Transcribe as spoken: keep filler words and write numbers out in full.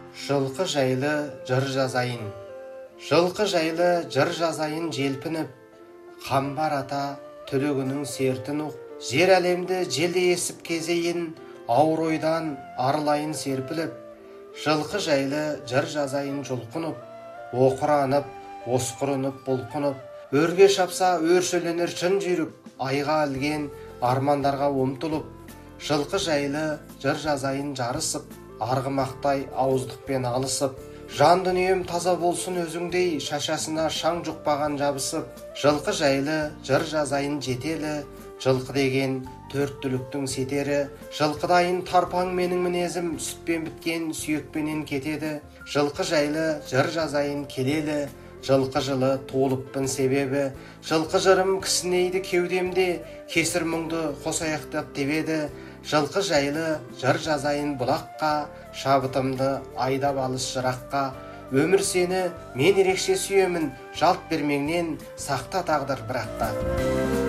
Жылқы жайлы жыр жазайын, жылқы жайлы жыр жазайын желпініп, қамбар ата түлігінің сертін ұқ, жер әлемді желде есіп кезейін, ауыр ойдан арылайын серпіліп, жылқы жайлы жыр жазайын жұлқынып, оқыранып, осқырынып, бұлқынып, өрге шапса өршеленер шын жүйрік, айға ілген армандарға ұмтылып, жылқы жайлы жыр жазайын жарысып, арғымақтай ауыздықпен алысып, жан дүнием таза болсын өзіңдей, шашасына шаң жұқпаған жабысып, жылқы жайлы жыр жазайын жетелі, жылқы деген төрт түліктің сетері, жылқыдайын тарпаң менің мінезім, сүтпен біткен сүйекпенен кетеді, жылқы жайлы жыр жазайын келелі, жылқы жылы толыппын себебі, жылқы жырым кісінейді кеудемде, кесір мұңды қос аяқтап тебеді, жылқы жайлы жыр жазайын бұлаққа, шабытымды айдап алыс жыраққа, өмір сені мен ерекше сүйемін, жалт бермеңнен сақта тағдыр біраққа.